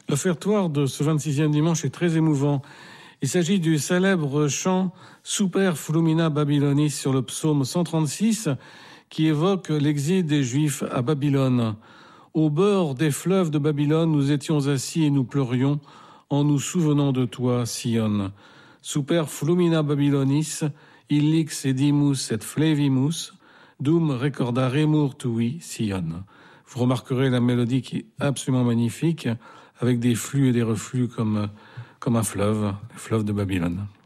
L'offertoire de ce 26e dimanche est très émouvant. Il s'agit du célèbre chant Super Flumina Babylonis sur le psaume 136 qui évoque l'exil des Juifs à Babylone. Au bord des fleuves de Babylone, nous étions assis et nous pleurions en nous souvenant de toi, Sion. Super Flumina Babylonis, illix edimus et flevimus, dum recordaremur tui, Sion. Vous remarquerez la mélodie qui est absolument magnifique, avec des flux et des reflux comme un fleuve, le fleuve de Babylone.